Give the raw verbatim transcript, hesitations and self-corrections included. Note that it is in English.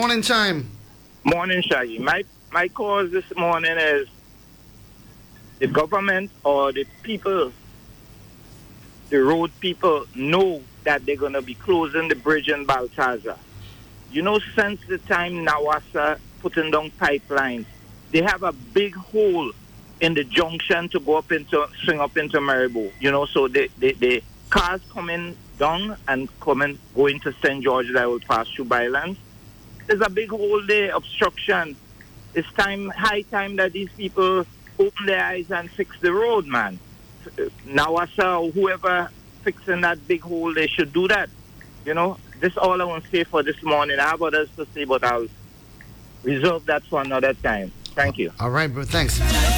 Morning Chime. Morning, Shaggy. My my cause this morning is the government or the people, the road people know that they're going to be closing the bridge in Baltazar. You know, since the time Nawasa putting down pipelines, they have a big hole in the junction to go up into, swing up into Maribo. You know, so the, the, the cars coming down and coming, going to Saint George that will pass through Bylands. There's a big hole there, obstruction. It's time, high time that these people open their eyes and fix the road, man. Nawasa or whoever fixing that big hole, they should do that. You know, this is all I want to say for this morning. I have others to say, but I'll reserve that for another time. Thank you. All right, bro. Thanks.